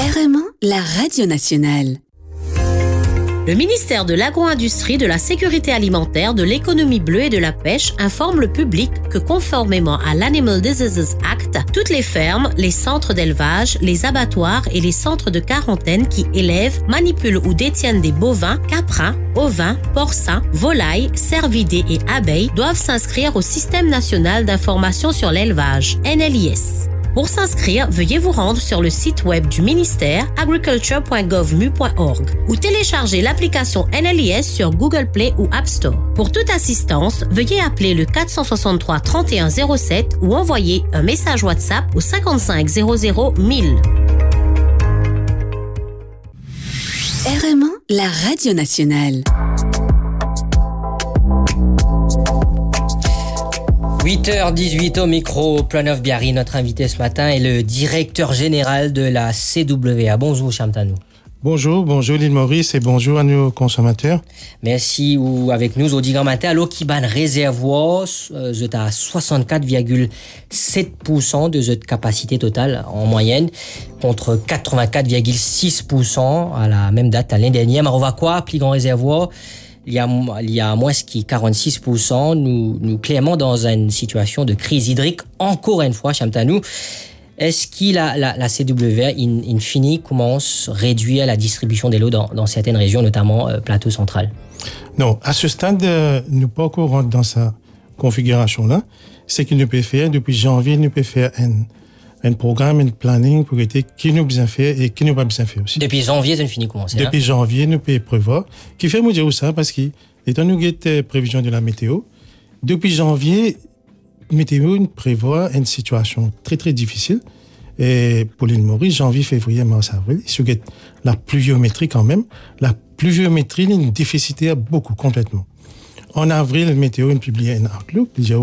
RMA, la radio nationale. Le ministère de l'Agro-Industrie, de la Sécurité alimentaire, de l'Économie bleue et de la Pêche informe le public que conformément à l'Animal Diseases Act, toutes les fermes, les centres d'élevage, les abattoirs et les centres de quarantaine qui élèvent, manipulent ou détiennent des bovins, caprins, ovins, porcins, volailles, cervidés et abeilles doivent s'inscrire au Système national d'information sur l'élevage, NLIS. Pour s'inscrire, veuillez vous rendre sur le site web du ministère agriculture.gov.mu.org ou télécharger l'application NLIS sur Google Play ou App Store. Pour toute assistance, veuillez appeler le 463 31 07 ou envoyer un message WhatsApp au 55 00 1000. RMA, la radio nationale. 8h18 au micro, Planoff Biari, notre invité ce matin est le directeur général de la CWA. Bonjour Chamtanou. Bonjour l'île Maurice et bonjour à nos consommateurs. Merci ou avec nous au Digan Matin. Alors qui ban réservoir, vous êtes à 64,7% de votre capacité totale en moyenne contre 84,6% à la même date à l'année dernière. Mais on va quoi, plus grand réservoir? Il y a moins qui 46%. Nous clairement dans une situation de crise hydrique. Encore une fois, Chamtanou. Est-ce que la CWA, in fine, commence à réduire la distribution de l'eau dans certaines régions, notamment plateau central? Non, à ce stade, nous pas encore rentré dans sa configuration-là. C'est qu'il nous peut faire, depuis janvier, nous peut faire un programme, un planning pour être qui nous bien fait et qui nous pas bien fait aussi. Depuis janvier, c'est fini commencer. Depuis janvier, nous peut prévoir. Qui fait me dire ça parce que, étant nous guette prévision de la météo, depuis janvier, météo nous prévoit une situation très très difficile. Et pour l'île Maurice, janvier, février, mars, avril, sur la pluviométrie quand même, la pluviométrie, une déficitaire beaucoup complètement. En avril, météo nous publie un outlook,